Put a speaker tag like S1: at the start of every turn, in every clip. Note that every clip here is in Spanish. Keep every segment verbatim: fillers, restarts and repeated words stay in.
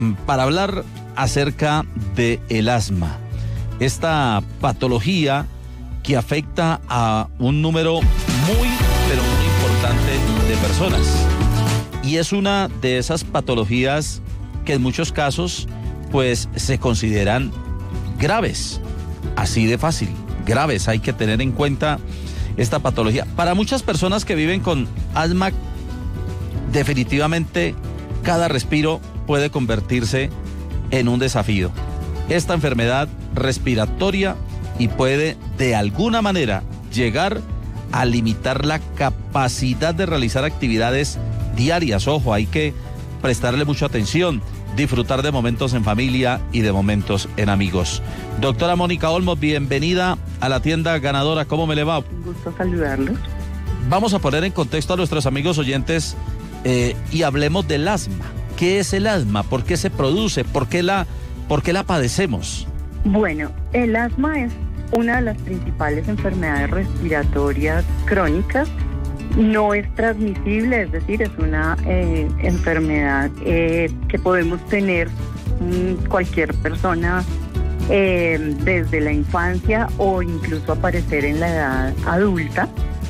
S1: para hablar acerca del asma, esta patología que afecta a un número muy, pero muy importante de personas. Y es una de esas patologías que en muchos casos, pues, se consideran graves. Así de fácil, graves. Hay que tener en cuenta esta patología. Para muchas personas que viven con asma, definitivamente cada respiro puede convertirse en un desafío. Esta enfermedad respiratoria y puede de alguna manera llegar a limitar la capacidad de realizar actividades diarias. Ojo, hay que prestarle mucha atención, disfrutar de momentos en familia y de momentos en amigos. Doctora Mónica Olmos, bienvenida a la tienda ganadora. ¿Cómo me le va?
S2: Un gusto saludarlos.
S1: Vamos a poner en contexto a nuestros amigos oyentes eh, y hablemos del asma. ¿Qué es el asma? ¿Por qué se produce? ¿Por qué la, por qué la padecemos?
S2: Bueno, el asma es una de las principales enfermedades respiratorias crónicas. No es transmisible, es decir, es una eh, enfermedad eh, que podemos tener mmm, cualquier persona eh, desde la infancia o incluso aparecer en la edad adulta.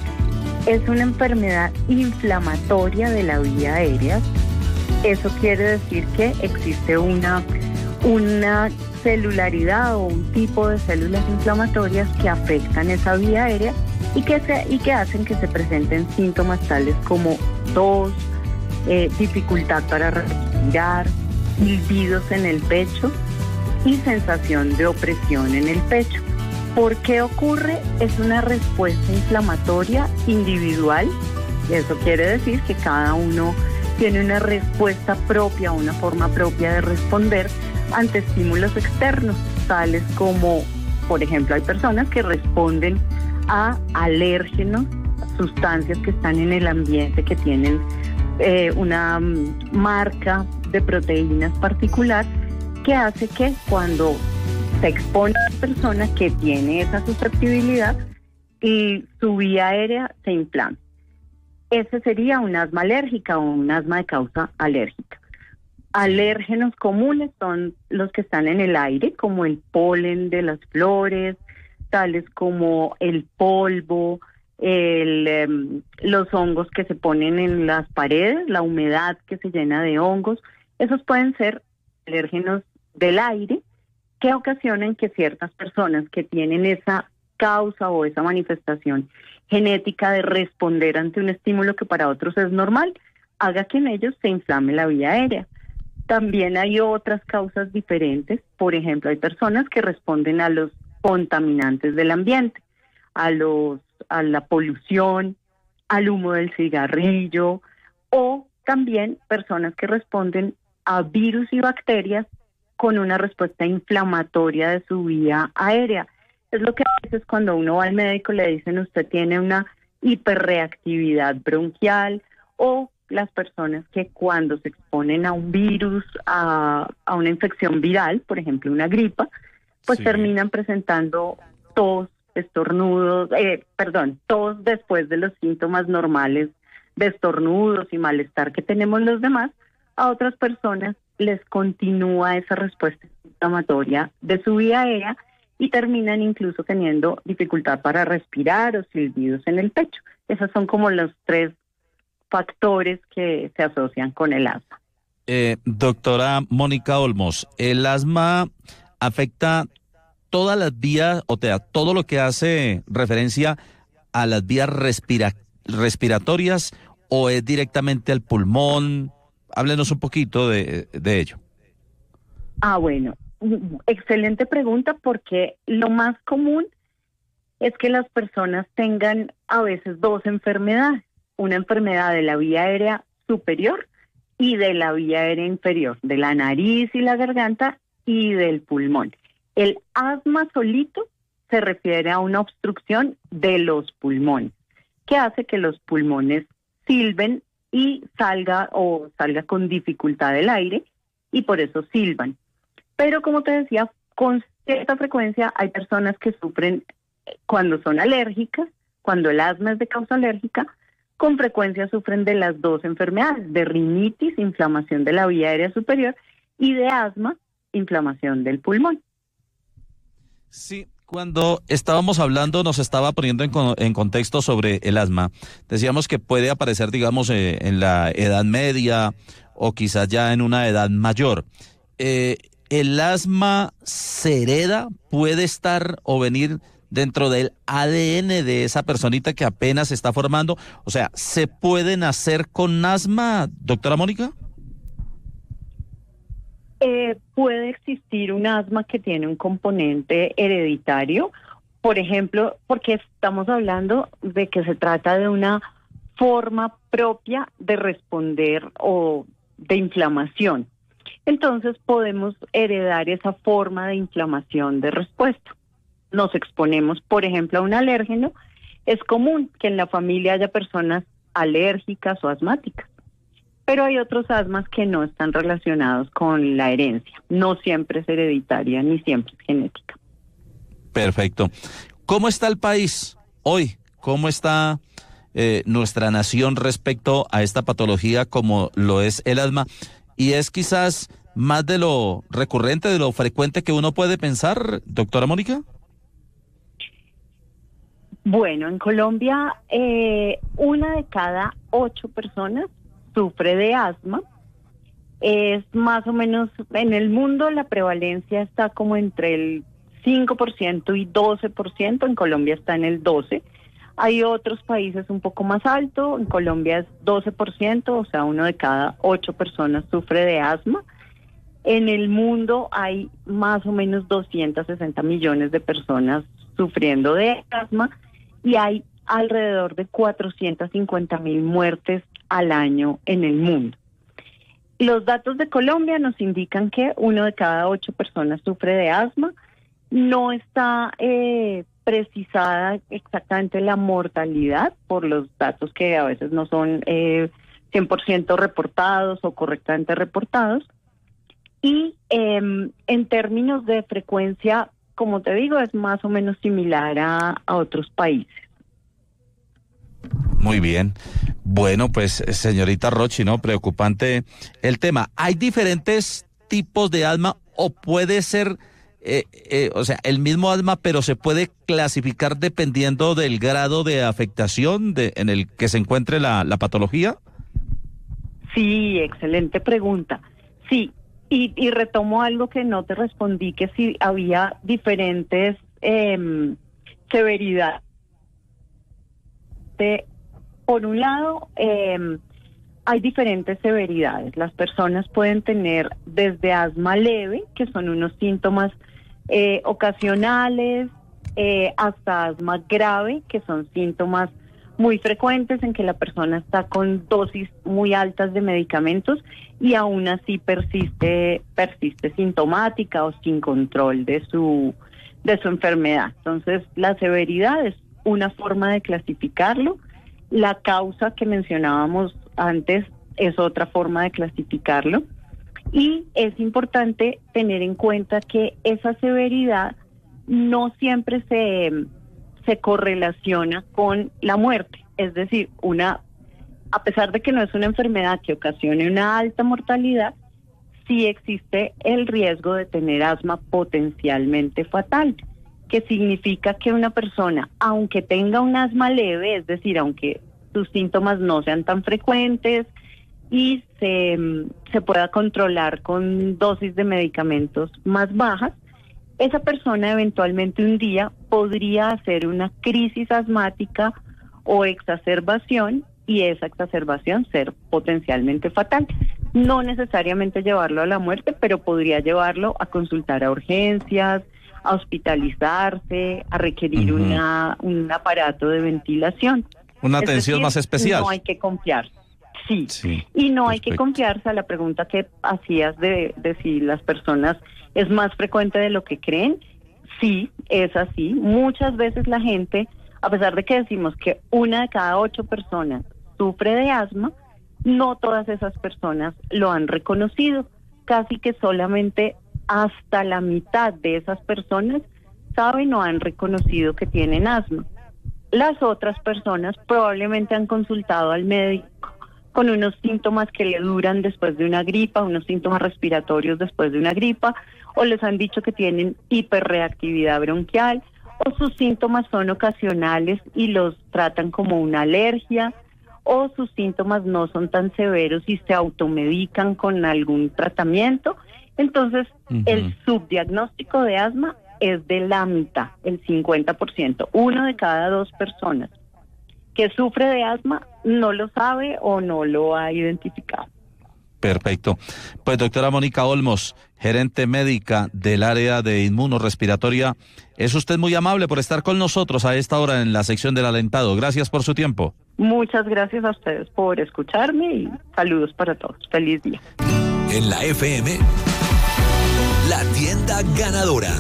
S2: Es una enfermedad inflamatoria de la vía aérea. Eso quiere decir que existe una, una celularidad o un tipo de células inflamatorias que afectan esa vía aérea y que, se, y que hacen que se presenten síntomas tales como tos, eh, dificultad para respirar, silbidos en el pecho y sensación de opresión en el pecho. ¿Por qué ocurre? Es una respuesta inflamatoria individual. Eso quiere decir que cada uno tiene una respuesta propia, una forma propia de responder ante estímulos externos, tales como, por ejemplo, hay personas que responden a alérgenos, sustancias que están en el ambiente que tienen eh, una um, marca de proteínas particular que hace que cuando se expone a la persona que tiene esa susceptibilidad y su vía aérea se inflama. Ese sería un asma alérgica o un asma de causa alérgica. Alérgenos comunes son los que están en el aire, como el polen de las flores, tales como el polvo, el, eh, los hongos que se ponen en las paredes, la humedad que se llena de hongos. Esos pueden ser alérgenos del aire que ocasionan que ciertas personas que tienen esa causa o esa manifestación genética de responder ante un estímulo que para otros es normal, haga que en ellos se inflame la vía aérea. También hay otras causas diferentes. Por ejemplo, hay personas que responden a los contaminantes del ambiente, a los a la polución, al humo del cigarrillo, o también personas que responden a virus y bacterias con una respuesta inflamatoria de su vía aérea. Es lo que a veces cuando uno va al médico le dicen usted tiene una hiperreactividad bronquial, o las personas que cuando se exponen a un virus, a, a una infección viral, por ejemplo una gripa, pues sí, terminan presentando tos, estornudos, eh, perdón, tos después de los síntomas normales de estornudos y malestar que tenemos los demás. A otras personas les continúa esa respuesta inflamatoria de su vía aérea y terminan incluso teniendo dificultad para respirar o silbidos en el pecho. Esos son como los tres factores que se asocian con el asma.
S1: Eh, doctora Mónica Olmos, el asma afecta todas las vías, o sea, todo lo que hace referencia a las vías respira- respiratorias, o es directamente al pulmón. Háblenos un poquito de, de ello.
S2: Ah, bueno, excelente pregunta, porque lo más común es que las personas tengan a veces dos enfermedades, una enfermedad de la vía aérea superior y de la vía aérea inferior, de la nariz y la garganta y del pulmón. El asma solito se refiere a una obstrucción de los pulmones, que hace que los pulmones silben y salga o salga con dificultad el aire, y por eso silban. Pero como te decía, con cierta frecuencia hay personas que sufren cuando son alérgicas, cuando el asma es de causa alérgica, con frecuencia sufren de las dos enfermedades, de rinitis, inflamación de la vía aérea superior, y de asma, inflamación del pulmón.
S1: Sí, cuando estábamos hablando nos estaba poniendo en, con- en contexto sobre el asma. Decíamos que puede aparecer, digamos, eh, en la edad media o quizás ya en una edad mayor. Eh, ¿El asma se hereda? ¿Puede estar o venir dentro del A D N de esa personita que apenas se está formando? O sea, ¿se puede nacer con asma, doctora Mónica?
S2: Eh, puede existir un asma que tiene un componente hereditario, por ejemplo, porque estamos hablando de que se trata de una forma propia de responder o de inflamación. Entonces podemos heredar esa forma de inflamación de respuesta. Nos exponemos, por ejemplo, a un alérgeno. Es común que en la familia haya personas alérgicas o asmáticas. Pero hay otros asmas que no están relacionados con la herencia. No siempre es hereditaria ni siempre es genética.
S1: Perfecto. ¿Cómo está el país hoy? ¿Cómo está eh, nuestra nación respecto a esta patología como lo es el asma? Y es quizás más de lo recurrente, de lo frecuente que uno puede pensar, doctora Mónica.
S2: Bueno, en Colombia, eh, una de cada ocho personas sufre de asma. Es más o menos, en el mundo la prevalencia está como entre el cinco por ciento y doce por ciento, en Colombia está en el doce por ciento. Hay otros países un poco más alto, en Colombia es doce por ciento, o sea, uno de cada ocho personas sufre de asma. En el mundo hay más o menos doscientos sesenta millones de personas sufriendo de asma y hay alrededor de cuatrocientas cincuenta mil muertes al año en el mundo. Los datos de Colombia nos indican que uno de cada ocho personas sufre de asma. No está eh, precisada exactamente la mortalidad por los datos que a veces no son eh, cien por ciento reportados o correctamente reportados. Y eh, en términos de frecuencia, como te digo, es más o menos similar a, a otros países.
S1: Muy bien. Bueno, pues señorita Rochi, ¿no? Preocupante el tema. ¿Hay diferentes tipos de asma o puede ser, eh, eh, o sea, el mismo asma, pero se puede clasificar dependiendo del grado de afectación de, en el que se encuentre la, la patología?
S2: Sí, excelente pregunta. Sí, y, y retomo algo que no te respondí, que si había diferentes eh, severidades. De, por un lado, eh, hay diferentes severidades. Las personas pueden tener desde asma leve, que son unos síntomas eh, ocasionales, eh, hasta asma grave, que son síntomas muy frecuentes en que la persona está con dosis muy altas de medicamentos y aún así persiste, persiste sintomática o sin control de su, de su enfermedad. Entonces, la severidad es una forma de clasificarlo. La causa que mencionábamos antes es otra forma de clasificarlo. Y es importante tener en cuenta que esa severidad no siempre se, se correlaciona con la muerte. Es decir, una, a pesar de que no es una enfermedad que ocasione una alta mortalidad, sí existe el riesgo de tener asma potencialmente fatal, que significa que una persona, aunque tenga un asma leve, es decir, aunque sus síntomas no sean tan frecuentes y se, se pueda controlar con dosis de medicamentos más bajas, esa persona eventualmente un día podría hacer una crisis asmática o exacerbación y esa exacerbación ser potencialmente fatal. No necesariamente llevarlo a la muerte, pero podría llevarlo a consultar a urgencias, a hospitalizarse, a requerir uh-huh. una, un aparato de ventilación.
S1: Una es atención decir, más especial.
S2: No hay que confiar. Sí. sí, y no perfecto. Hay que confiarse a la pregunta que hacías de, de si las personas es más frecuente de lo que creen. Sí, es así. Muchas veces la gente, a pesar de que decimos que una de cada ocho personas sufre de asma, no todas esas personas lo han reconocido. Casi que solamente hasta la mitad de esas personas saben o han reconocido que tienen asma. Las otras personas probablemente han consultado al médico con unos síntomas que le duran después de una gripa, unos síntomas respiratorios después de una gripa, o les han dicho que tienen hiperreactividad bronquial, o sus síntomas son ocasionales y los tratan como una alergia, o sus síntomas no son tan severos y se automedican con algún tratamiento. Entonces, uh-huh. el subdiagnóstico de asma es de la mitad, el cincuenta por ciento. Uno de cada dos personas que sufre de asma no lo sabe o no lo ha identificado.
S1: Perfecto. Pues doctora Mónica Olmos, gerente médica del área de inmunorrespiratoria, es usted muy amable por estar con nosotros a esta hora en la sección del Alentado. Gracias por su tiempo.
S2: Muchas gracias a ustedes por escucharme y saludos para todos. Feliz día.
S3: En la F M, la tienda ganadora.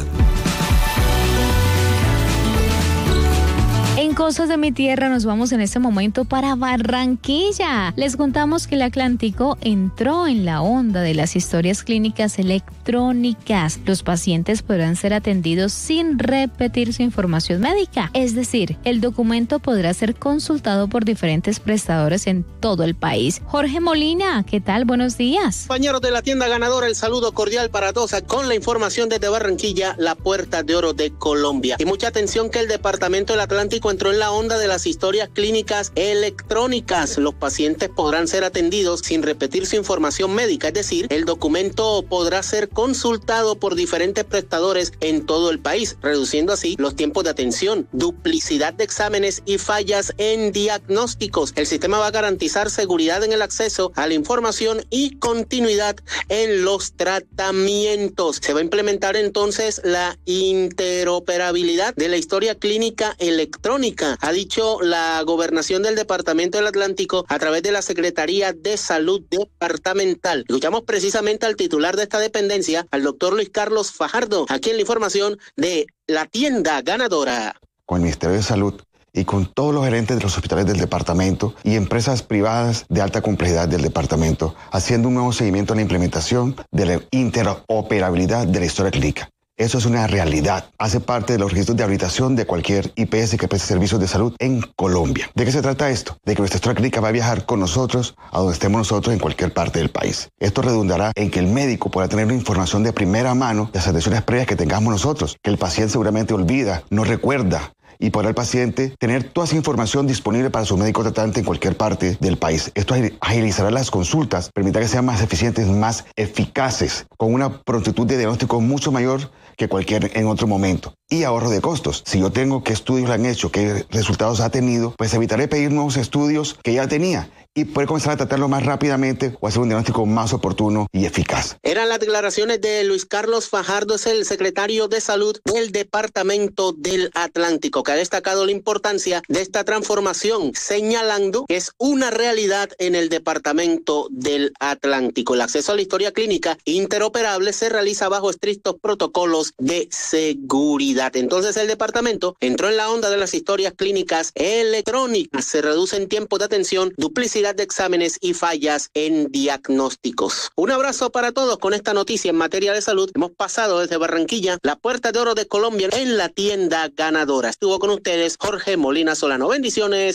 S4: En Cosas de mi Tierra nos vamos en este momento para Barranquilla. Les contamos que el Atlántico entró en la onda de las historias clínicas electrónicas. Los pacientes podrán ser atendidos sin repetir su información médica. Es decir, el documento podrá ser consultado por diferentes prestadores en todo el país. Jorge Molina, ¿qué tal? Buenos días.
S5: Compañeros de la tienda ganadora, el saludo cordial para todos con la información desde Barranquilla, la puerta de oro de Colombia. Y mucha atención que el Departamento del Atlántico entró en la onda de las historias clínicas electrónicas. Los pacientes podrán ser atendidos sin repetir su información médica, es decir, el documento podrá ser consultado por diferentes prestadores en todo el país, reduciendo así los tiempos de atención, duplicidad de exámenes y fallas en diagnósticos. El sistema va a garantizar seguridad en el acceso a la información y continuidad en los tratamientos. Se va a implementar entonces la interoperabilidad de la historia clínica electrónica, ha dicho la Gobernación del Departamento del Atlántico a través de la Secretaría de Salud Departamental. Escuchamos precisamente al titular de esta dependencia, al doctor Luis Carlos Fajardo, aquí en la información de la tienda ganadora.
S6: Con el Ministerio de Salud y con todos los gerentes de los hospitales del departamento y empresas privadas de alta complejidad del departamento, haciendo un nuevo seguimiento a la implementación de la interoperabilidad de la historia clínica. Eso es una realidad. Hace parte de los registros de habilitación de cualquier I P S que preste servicios de salud en Colombia. ¿De qué se trata esto? De que nuestra historia clínica va a viajar con nosotros a donde estemos nosotros en cualquier parte del país. Esto redundará en que el médico pueda tener una información de primera mano de las atenciones previas que tengamos nosotros, que el paciente seguramente olvida, no recuerda, y podrá el paciente tener toda esa información disponible para su médico tratante en cualquier parte del país. Esto agilizará las consultas, permitirá que sean más eficientes, más eficaces, con una prontitud de diagnóstico mucho mayor que cualquier en otro momento. Y ahorro de costos. Si yo tengo qué estudios le han hecho, qué resultados ha tenido, pues evitaré pedir nuevos estudios que ya tenía y poder comenzar a tratarlo más rápidamente o hacer un diagnóstico más oportuno y eficaz.
S5: Eran las declaraciones de Luis Carlos Fajardo, es el secretario de Salud del Departamento del Atlántico, que ha destacado la importancia de esta transformación, señalando que es una realidad en el Departamento del Atlántico. El acceso a la historia clínica interoperable se realiza bajo estrictos protocolos de seguridad. Entonces el departamento entró en la onda de las historias clínicas electrónicas. Se reducen tiempos de atención, duplicidad de exámenes y fallas en diagnósticos. Un abrazo para todos con esta noticia en materia de salud. Hemos pasado desde Barranquilla, la puerta de oro de Colombia, en la tienda ganadora. Estuvo con ustedes Jorge Molina Solano. Bendiciones.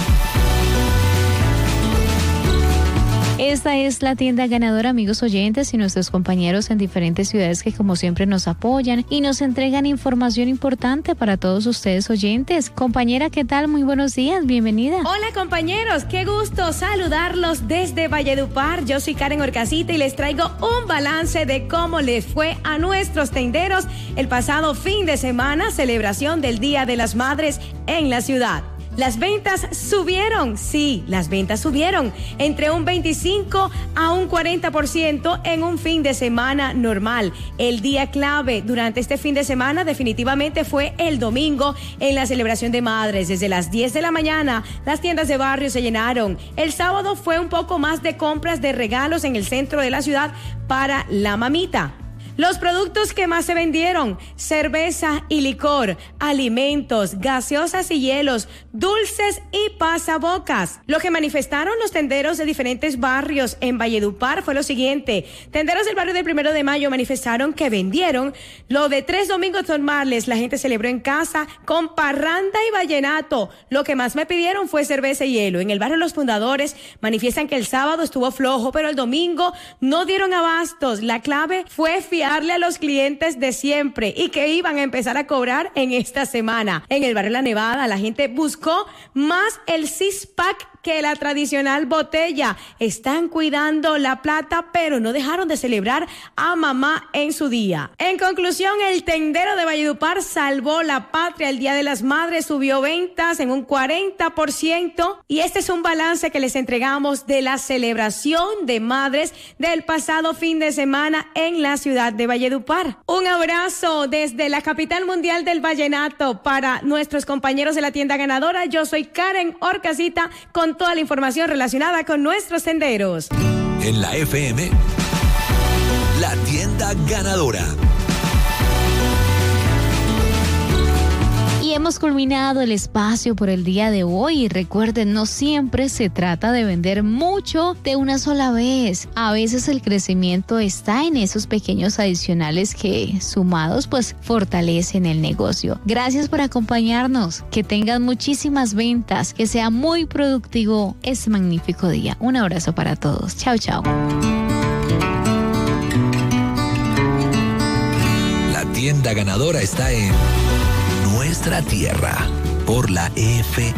S4: Esta es la tienda ganadora, amigos oyentes y nuestros compañeros en diferentes ciudades que como siempre nos apoyan y nos entregan información importante para todos ustedes oyentes. Compañera, ¿qué tal? Muy buenos días, bienvenida.
S7: Hola compañeros, qué gusto saludarlos desde Valledupar. Yo soy Karen Orcasita y les traigo un balance de cómo les fue a nuestros tenderos el pasado fin de semana, celebración del Día de las Madres en la ciudad. Las ventas subieron, sí, las ventas subieron entre un veinticinco a un cuarenta por ciento en un fin de semana normal. El día clave durante este fin de semana definitivamente fue el domingo en la celebración de madres. Desde las diez de la mañana las tiendas de barrio se llenaron. El sábado fue un poco más de compras de regalos en el centro de la ciudad para la mamita. Los productos que más se vendieron: cerveza y licor, alimentos, gaseosas y hielos, dulces y pasabocas. Lo que manifestaron los tenderos de diferentes barrios en Valledupar fue lo siguiente. Tenderos del barrio del Primero de Mayo manifestaron que vendieron lo de tres domingos normales. La gente celebró en casa con parranda y vallenato. Lo que más me pidieron fue cerveza y hielo. En el barrio Los Fundadores manifiestan que el sábado estuvo flojo, pero el domingo no dieron abastos. La clave fue fiar a los clientes de siempre y que iban a empezar a cobrar en esta semana. En el barrio La Nevada, la gente buscó más el six-pack que la tradicional botella. Están cuidando la plata, pero no dejaron de celebrar a mamá en su día. En conclusión, el tendero de Valledupar salvó la patria. El Día de las Madres subió ventas en un cuarenta por ciento y este es un balance que les entregamos de la celebración de madres del pasado fin de semana en la ciudad de Valledupar. Un abrazo desde la capital mundial del vallenato para nuestros compañeros de la tienda ganadora. Yo soy Karen Orcasita con toda la información relacionada con nuestros senderos.
S3: En la F M, la tienda ganadora.
S4: Y hemos culminado el espacio por el día de hoy. Recuerden, no siempre se trata de vender mucho de una sola vez. A veces el crecimiento está en esos pequeños adicionales que, sumados, pues fortalecen el negocio. Gracias por acompañarnos. Que tengan muchísimas ventas. Que sea muy productivo este magnífico día. Un abrazo para todos. Chao, chao.
S3: La tienda ganadora está en Nuestra Tierra por la F